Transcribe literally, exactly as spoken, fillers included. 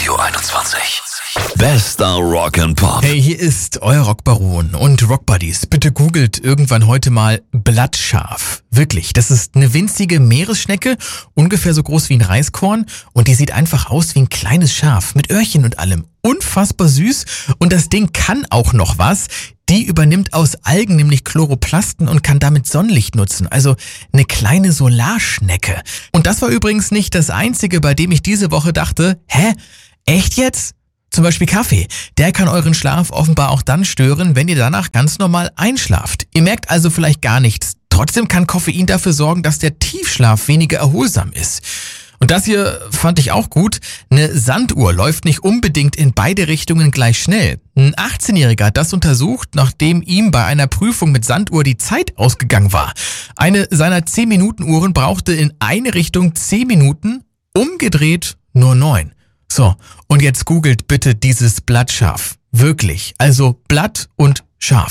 Radio einundzwanzig. Bester Rock and Pop. Hey, hier ist euer Rockbaron und Rockbuddies. Bitte googelt irgendwann heute mal Blattschaf. Wirklich, das ist eine winzige Meeresschnecke, ungefähr so groß wie ein Reiskorn, und die sieht einfach aus wie ein kleines Schaf mit Öhrchen und allem. Unfassbar süß, und das Ding kann auch noch was. Die übernimmt aus Algen nämlich Chloroplasten und kann damit Sonnenlicht nutzen, also eine kleine Solarschnecke. Und das war übrigens nicht das Einzige, bei dem ich diese Woche dachte, hä, echt jetzt? Zum Beispiel Kaffee. Der kann euren Schlaf offenbar auch dann stören, wenn ihr danach ganz normal einschlaft. Ihr merkt also vielleicht gar nichts. Trotzdem kann Koffein dafür sorgen, dass der Tiefschlaf weniger erholsam ist. Und das hier fand ich auch gut. Eine Sanduhr läuft nicht unbedingt in beide Richtungen gleich schnell. Ein achtzehnjähriger hat das untersucht, nachdem ihm bei einer Prüfung mit Sanduhr die Zeit ausgegangen war. Eine seiner zehn-Minuten-Uhren brauchte in eine Richtung zehn Minuten, umgedreht nur neun. So, und jetzt googelt bitte dieses Blattschaf. Wirklich, also Blatt und Schaf.